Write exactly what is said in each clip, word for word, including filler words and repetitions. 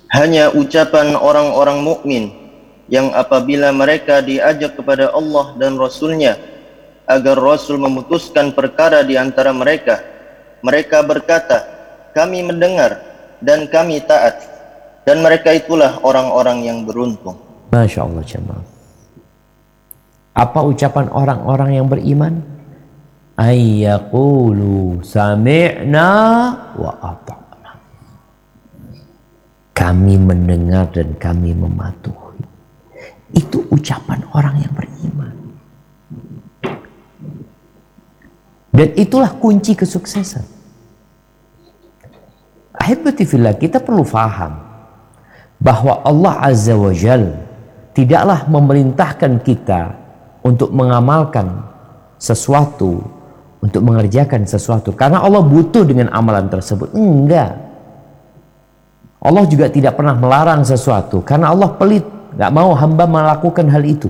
hanya ucapan orang-orang mukmin yang apabila mereka diajak kepada Allah dan Rasul-Nya agar Rasul memutuskan perkara di antara mereka, mereka berkata, kami mendengar dan kami taat, dan mereka itulah orang-orang yang beruntung. Masya Allah jemaah. Apa ucapan orang-orang yang beriman? Ayyaqulu sami'na wa ata'na. Kami mendengar dan kami mematuhi. Itu ucapan orang yang beriman. Dan itulah kunci kesuksesan. Ahibati fillah, kita perlu faham bahwa Allah Azza wa Jal tidaklah memerintahkan kita untuk mengamalkan sesuatu, untuk mengerjakan sesuatu karena Allah butuh dengan amalan tersebut. Enggak. Allah juga tidak pernah melarang sesuatu karena Allah pelit, nggak mau hamba melakukan hal itu.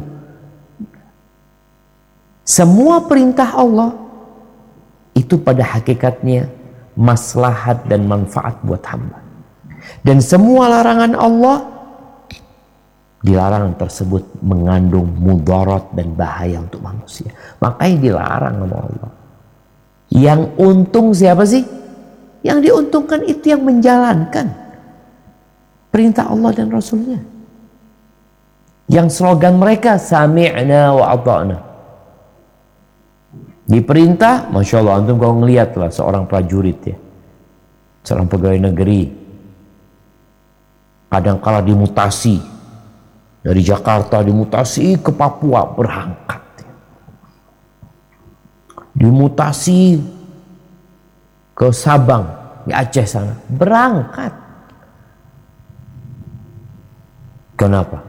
Semua perintah Allah itu pada hakikatnya maslahat dan manfaat buat hamba. Dan semua larangan Allah, di larangan tersebut mengandung mudarat dan bahaya untuk manusia. Makanya dilarang sama Allah. Yang untung siapa sih? Yang diuntungkan itu yang menjalankan perintah Allah dan Rasulnya. Yang slogan mereka sami'na wa ata'na. Diperintah, Masya Allah, antum kalau ngeliat lah seorang prajurit ya, seorang pegawai negeri, kadangkala dimutasi dari Jakarta, dimutasi ke Papua, berangkat ya. Dimutasi ke Sabang di Aceh sana, berangkat. Kenapa?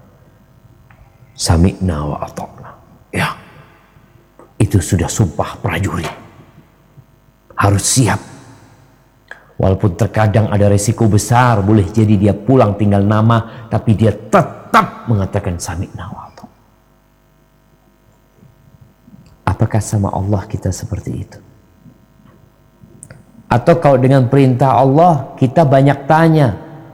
Sami'na wa ata'na. Ya, itu sudah sumpah prajurit. Harus siap. Walaupun terkadang ada resiko besar, boleh jadi dia pulang tinggal nama, tapi dia tetap mengatakan sami'na wa ata'na. Apakah sama Allah kita seperti itu? Atau kalau dengan perintah Allah kita banyak tanya,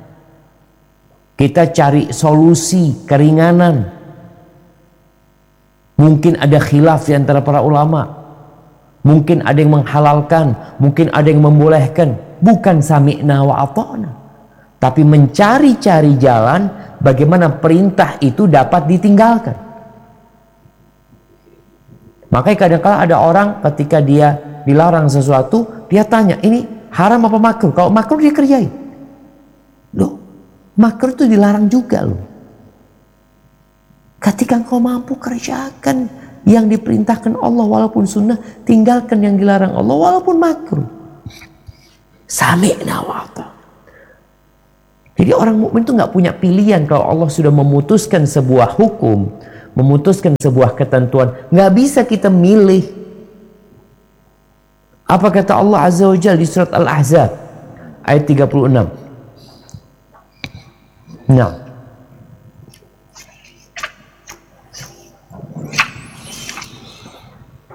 kita cari solusi, keringanan. Mungkin ada khilaf di antara para ulama. Mungkin ada yang menghalalkan, mungkin ada yang membolehkan. Bukan sami'na wa ata'na, tapi mencari-cari jalan bagaimana perintah itu dapat ditinggalkan. Makanya kadang-kala ada orang ketika dia dilarang sesuatu, dia tanya, ini haram apa makruh? Kalau makruh dia kerjain. Loh, makruh itu dilarang juga loh. Ketika engkau mampu, kerjakan yang diperintahkan Allah walaupun sunnah, tinggalkan yang dilarang Allah walaupun makruh. Sami'na wa ata'na. Jadi orang mukmin itu nggak punya pilihan. Kalau Allah sudah memutuskan sebuah hukum, memutuskan sebuah ketentuan, nggak bisa kita milih. Apa kata Allah Azza wa Jalla di surat Al-Ahzab ayat tiga puluh enam? Nah,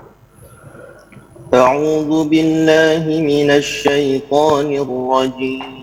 أعوذ بالله من الشيطان الرجيم